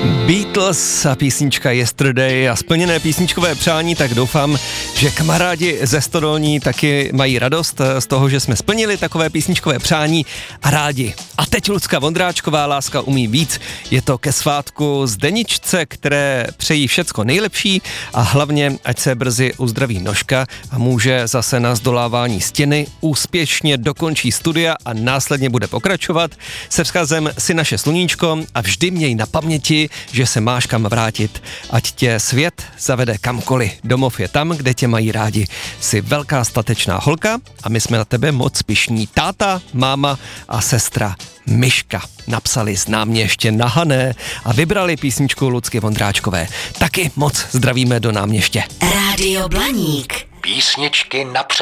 Beatles a písnička Yesterday a splněné písničkové přání, tak doufám, že kamarádi ze Stodolní taky mají radost z toho, že jsme splnili takové písničkové přání a rádi. A teď Lucka Vondráčková, Láska umí víc, je to ke svátku Zdeničce, které přejí všecko nejlepší a hlavně, ať se brzy uzdraví nožka a může zase na zdolávání stěny, úspěšně dokončí studia a následně bude pokračovat se vzkazem Si naše sluníčko a vždy měj na paměti, že se máš kam vrátit, ať tě svět zavede kamkoliv. Domov je tam, kde tě mají rádi. Jsi velká statečná holka a my jsme na tebe moc pyšní. Táta, máma a sestra Myška napsali známě ještě na Hané a vybrali písničku Lucky Vondráčkové. Taky moc zdravíme do Náměště. Rádio Blaník. Písničky na